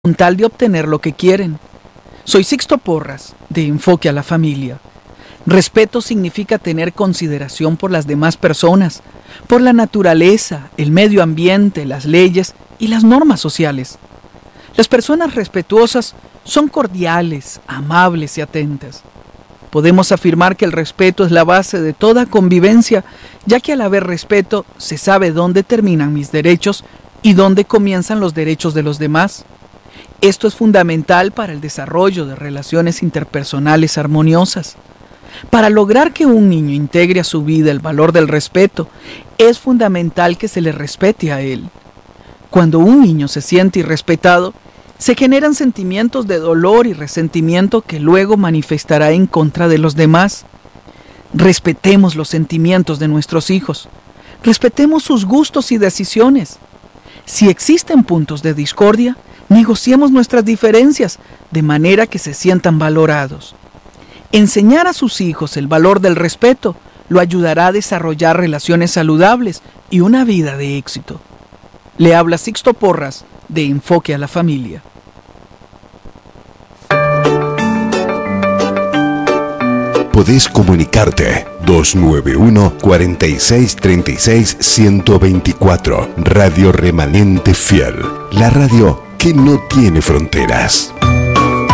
con tal de obtener lo que quieren. Soy Sixto Porras, de Enfoque a la Familia. Respeto significa tener consideración por las demás personas, por la naturaleza, el medio ambiente, las leyes y las normas sociales. Las personas respetuosas son cordiales, amables y atentas. Podemos afirmar que el respeto es la base de toda convivencia, ya que al haber respeto se sabe dónde terminan mis derechos y dónde comienzan los derechos de los demás. Esto es fundamental para el desarrollo de relaciones interpersonales armoniosas. Para lograr que un niño integre a su vida el valor del respeto, es fundamental que se le respete a él. Cuando un niño se siente irrespetado, se generan sentimientos de dolor y resentimiento que luego manifestará en contra de los demás. Respetemos los sentimientos de nuestros hijos. Respetemos sus gustos y decisiones. Si existen puntos de discordia, negociemos nuestras diferencias de manera que se sientan valorados. Enseñar a sus hijos el valor del respeto lo ayudará a desarrollar relaciones saludables y una vida de éxito. Le habla Sixto Porras, de Enfoque a la Familia. Podés comunicarte 291 46 36 124. Radio Remanente Fiel. La radio que no tiene fronteras.